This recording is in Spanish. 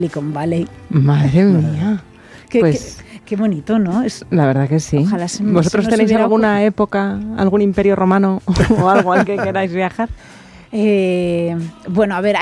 Silicon Valley. Madre mía. Qué bonito, ¿no? La verdad que sí. Ojalá ¿Vosotros tenéis alguna época, algún imperio romano o algo al que queráis viajar? Bueno, a ver,